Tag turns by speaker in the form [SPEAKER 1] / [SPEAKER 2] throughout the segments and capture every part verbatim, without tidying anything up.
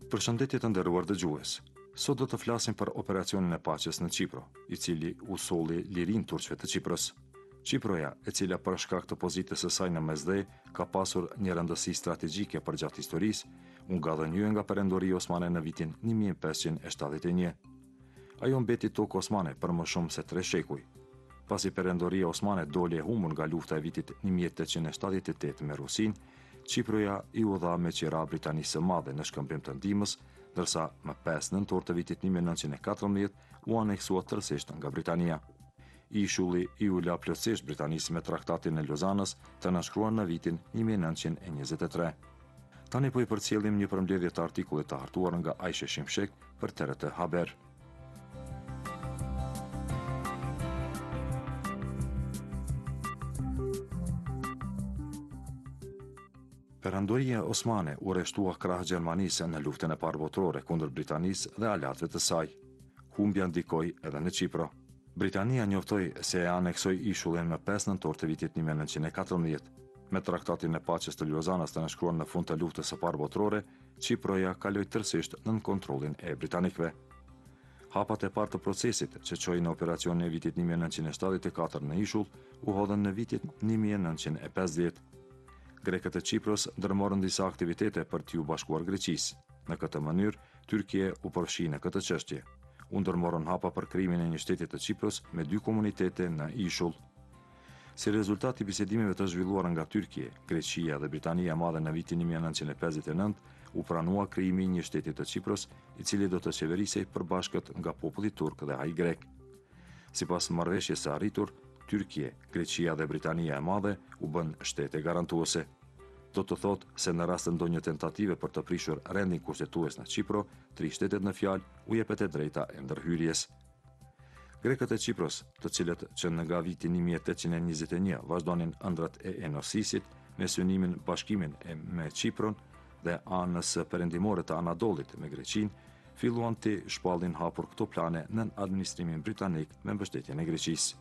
[SPEAKER 1] Përshëndetje të nderuar dëgjues. Sot do të flasim për operacionin e paqes në Qipro, i cili u solli lirinë turqve të Qiprës. Qiproja, e cila për shkak të pozitës së saj në Mesdhe, ka pasur një rëndësi strategjike për gjatë historisë, u ngadhënjue nga Perendoria Osmane në vitin një mijë e pesëqind e shtatëdhjetë e një. Ajo mbeti tokë osmane për më shumë se tre shekuj. Pasi Perendoria Osmane doli e humbur nga lufta e vitit një mijë e tetëqind e shtatëdhjetë e tetë me Rusin, Qiproja i u dha me qira Britanisë së Madhe në shkëmbim të ndihmës, ndërsa më pesë nëntor të vitit një mijë e nëntëqind e katërmbëdhjetë u aneksua tërësisht nga Britania. Ishulli i u la plotësisht Britanisë me traktatin e Lozanës, të nënshkruar në vitin një mijë e nëntëqind e njëzet e tre. Tani po i përcjellim një përmbledhje të artikullit të hartuar nga Ajshe Shimshek për T R T Haber. Perendoria Osmane u rreshtua krah Gjermanisë në luftën e parë botërore kundër Britanisë dhe aleatëve të saj. Humbja ndikoi edhe në Qipro. Britania njoftoi se e aneksoi ishullin më pesë nëntor të vitit një mijë e nëntëqind e katërmbëdhjetë. Me traktatin e paqes të Lozanës të nënshkruar në fund të luftës së parë botërore, Qiproja kaloi tërësisht nën kontrollin e britanikëve. Hapat e parë të procesit që çoi në operacionin e vitit një mijë e nëntëqind e shtatëdhjetë e katër në ishull u hodhën në vitin një mijë e nëntëqind e pesëdhjetë. Grekët e Qipros ndërmorën disa aktivitete për t'ju bashkuar Greqisë. Në këtë mënyrë, Tyrkia u përfshi në këtë çështje. U ndërmorën hapa për krijimin e një shteti të Qipros me dy komunitete në ishull. Si rezultat i bisedimeve të zhvilluara nga Tyrkia, Greqia dhe Britania e Madhe në vitin një mijë e nëntëqind e pesëdhjetë e nëntë, u pranua krijimi i një shteti të Qipros, i cili do të qeverisej përbashkët nga populli turk dhe ai grek. Sipas marrëveshjes së arritur, Tyrkia, Greqia dhe Britania e Madhe u bën shtete garantuese. Do të thotë se në rast të ndonjë tentative për të prishur rendin kushtetues në Qipro, tri shtetet në fjalë u jepet e drejta e ndërhyrjes. Grekët e Qipros, të cilët që nga viti një mijë e tetëqind e njëzet e një vazhdonin ëndrat e Enosisit me synimin bashkimin e me Qipron dhe anës perëndimore të Anadollit me Greqinë, filluan të shpallin hapur këto plane nën administrimin britanik me mbështetjen e Greqisë.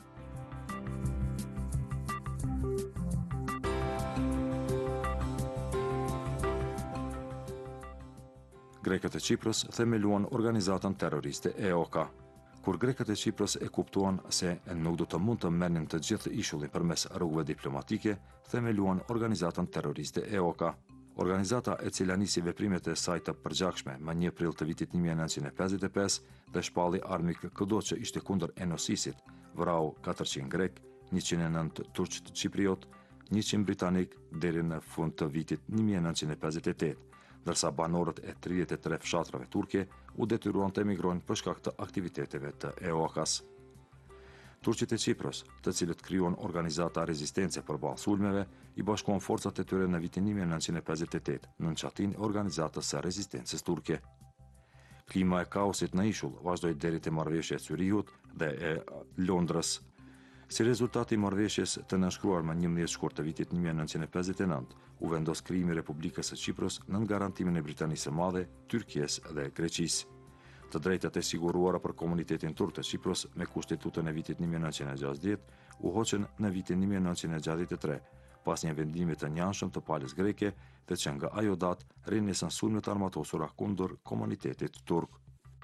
[SPEAKER 1] Grekët e Qipros themeluan organizatën terroriste E O K A. Kur grekët e Qipros e kuptuan se nuk do të mund të merrnin të gjithë ishullin përmes rrugëve diplomatike, themeluan organizatën terroriste E O K A. Organizata, e cila nisi veprimet e saj të përgjakshme më një prill të vitit një mijë e nëntëqind e pesëdhjetë e pesë dhe shpalli armik kudo që ishte kundër Enosisit, vrau katërqind grek, njëqind e nëntë turq qipriot, njëqind britanik deri në fund të vitit një mijë e nëntëqind e pesëdhjetë e tetë. Ndërsa banorët e tridhjetë e tre fshatrave turke u detyruan të emigrojnë për shkak të aktiviteteve të E O K A-s. Turqit e Qipros, të cilët krijuan organizata rezistence përballë sulmeve, i bashkuan forcat e tyre në vitin një mijë e nëntëqind e pesëdhjetë e tetë në nçatin e organizatës së rezistencës turke. Klima e kaosit në ishull vazhdoi deri te marrëveshja e Zyrihut dhe e Londrës. Si rezultat i marrëveshjes të nënshkruar më njëmbëdhjetë shkurt të vitit një mijë e nëntëqind e pesëdhjetë e nëntë, u vendos krijimi i Republikës së Qipros nën garantimin e Britanisë së Madhe, Tyrkisë dhe Greqisë. Të drejtat e siguruara për komunitetin turk të Qipros me kushtetutën e vitit një mijë e nëntëqind e gjashtëdhjetë u hoqën në vitin një mijë e nëntëqind e gjashtëdhjetë e tre, pas një vendimi të njanshëm të palës greke dhe që nga ajo datë rinisën sulmet armatosura kundër komunitetit turk.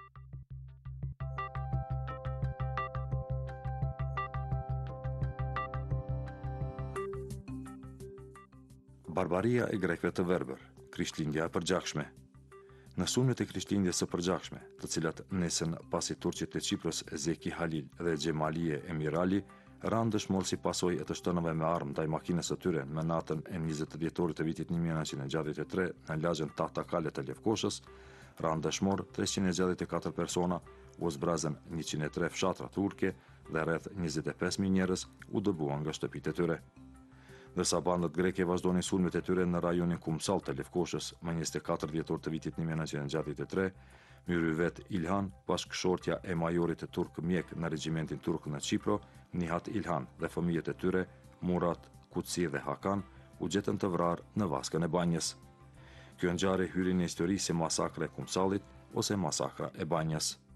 [SPEAKER 1] Barbaria e grekëve të verbër, krishtlindja e përgjakshme. Në sulmet e krishtlindjes së përgjakshme, të cilat nesën pasi turqit e Qipros Zeki Halil dhe Xhemalie Emirali ranë dëshmorë si pasojë e të shtënave me armë ndaj makinës së tyre në natën e njëzet dhjetorit të vitit një mijë e nëntëqind e gjashtëdhjetë e tre në lagjën Tahtakale të Lefkoshës, ranë dëshmorë treqind e gjashtëdhjetë e katër persona, u zbrazën njëqind e tre fshatra turke dhe rreth njëzet e pesë mijë njerëz u dëbuan nga shtëpitë e tyre. Ndërsa bandët greke vazhdonin sulmet e tyre në rajonin Kumsal të Lefkoshës më njëzet e katër dhjetor të vitit një mijë e nëntëqind e gjashtëdhjetë e tre, Myryvet Ilhan, bashkëshortja e majorit të turk mjek në regjimentin turk në Qipro, Nihat Ilhan dhe fëmijët e tyre, Murat, Kutsi dhe Hakan, u gjetën të vrarë në vaskën e banjës. Kjo ngjarje hyri në histori si masakra e Kumsallit ose masakra e banjës.